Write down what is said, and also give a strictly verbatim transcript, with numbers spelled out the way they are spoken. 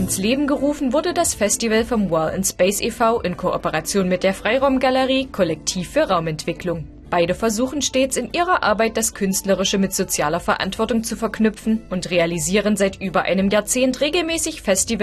Ins Leben gerufen wurde das Festival vom Wall and Space e V in Kooperation mit der Freiraumgalerie Kollektiv für Raumentwicklung. Beide versuchen stets in ihrer Arbeit das Künstlerische mit sozialer Verantwortung zu verknüpfen und realisieren seit über einem Jahrzehnt regelmäßig Festivals